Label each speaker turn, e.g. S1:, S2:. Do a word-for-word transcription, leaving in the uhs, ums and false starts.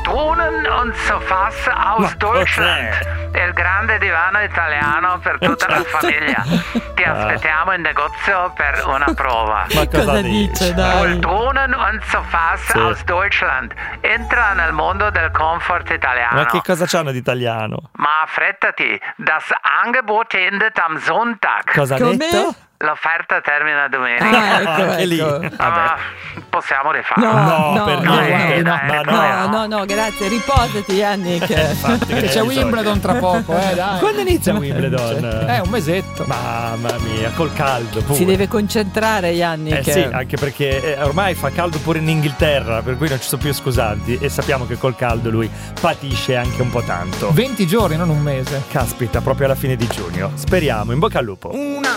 S1: Thronen und Sofas aus Deutschland. Il grande divano italiano per tutta la famiglia. Ti aspettiamo in negozio per una prova.
S2: Ma cosa, cosa dice, dai?
S1: Thronen und Sofas sì. aus Deutschland. Entra nel mondo del comfort italiano.
S2: Ma che cosa c'hanno di italiano?
S1: Ma affrettati, das Angebot endet am Sonntag.
S2: Cosa ha detto?
S1: L'offerta termina domenica.
S2: Ah, ecco, anche ecco. lì.
S1: Ma possiamo rifarlo.
S2: No, no, no, per
S3: no,
S2: niente.
S3: No,
S2: no,
S3: no, no, no, no, grazie. Riposati, Yannick.
S2: Infatti,
S3: c'è Wimbledon tra poco, eh, dai.
S2: Quando inizia Wimbledon?
S3: Eh, un mesetto.
S2: Mamma mia, col caldo pure.
S3: Si deve concentrare, Yannick.
S2: Eh sì, anche perché ormai fa caldo pure in Inghilterra, per cui non ci sono più scusanti e sappiamo che col caldo lui patisce anche un po' tanto.
S3: venti giorni, non un mese.
S2: Caspita, proprio alla fine di giugno. Speriamo, in bocca al lupo.
S4: Una